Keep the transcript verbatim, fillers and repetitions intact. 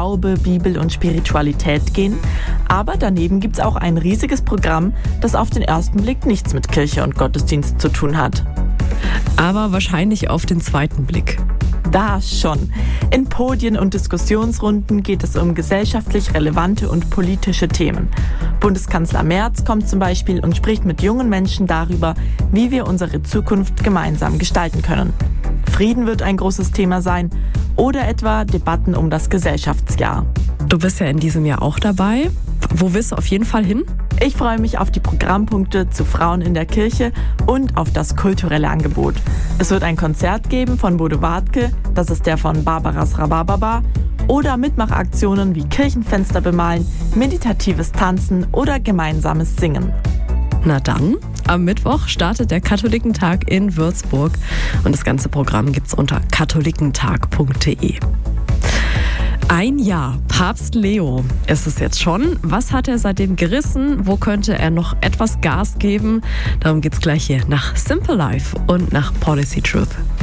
Glaube, Bibel und Spiritualität gehen. Aber daneben gibt es auch ein riesiges Programm, das auf den ersten Blick nichts mit Kirche und Gottesdienst zu tun hat. Aber wahrscheinlich auf den zweiten Blick. Da schon. In Podien und Diskussionsrunden geht es um gesellschaftlich relevante und politische Themen. Bundeskanzler Merz kommt zum Beispiel und spricht mit jungen Menschen darüber, wie wir unsere Zukunft gemeinsam gestalten können. Frieden wird ein großes Thema sein oder etwa Debatten um das Gesellschaftsjahr. Du bist ja in diesem Jahr auch dabei. Wo willst du auf jeden Fall hin? Ich freue mich auf die Programmpunkte zu Frauen in der Kirche und auf das kulturelle Angebot. Es wird ein Konzert geben von Bodo Wartke, das ist der von Barbaras Rhabarberbar, oder Mitmachaktionen wie Kirchenfenster bemalen, meditatives Tanzen oder gemeinsames Singen. Na dann, am Mittwoch startet der Katholikentag in Würzburg und das ganze Programm gibt's unter katholikentag punkt de. Ein Jahr, Papst Leo ist es jetzt schon. Was hat er seitdem gerissen? Wo könnte er noch etwas Gas geben? Darum geht's gleich hier nach Simple Life und nach Policy Truth.